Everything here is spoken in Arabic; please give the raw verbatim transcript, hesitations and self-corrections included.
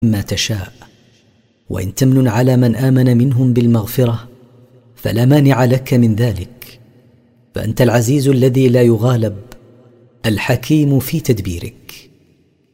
ما تشاء، وإن تمنن على من آمن منهم بالمغفرة فلا مانع لك من ذلك، فأنت العزيز الذي لا يغالب، الحكيم في تدبيرك.